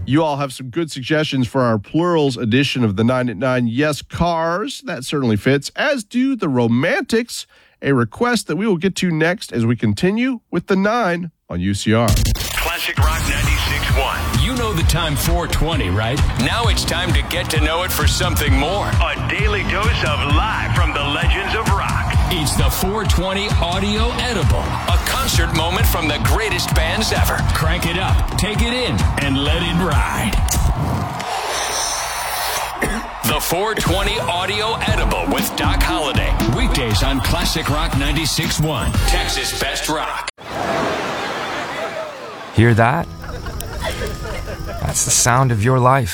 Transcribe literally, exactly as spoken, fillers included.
You all have some good suggestions for our plurals edition of the nine at nine Yes Cars. That certainly fits, as do the Romantics, a request that we will get to next as we continue with the nine on U C R. Classic Rock ninety-six point one. You know the time four twenty, right? Now it's time to get to know it for something more. A daily dose of live from the legends of rock. It's the four twenty Audio Edible, a concert moment from the greatest bands ever. Crank it up, take it in, and let it ride. The four twenty Audio Edible with Doc Holliday. Weekdays on Classic Rock ninety-six point one, Texas Best Rock. Hear that? That's the sound of your life.